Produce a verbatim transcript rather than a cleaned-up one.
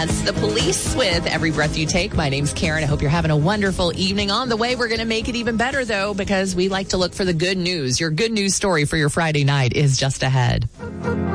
That's The Police with Every Breath You Take. My name's Karen. I hope you're having a wonderful evening. On the way, we're going to make it even better, though, because we like to look for the good news. Your good news story for your Friday night is just ahead.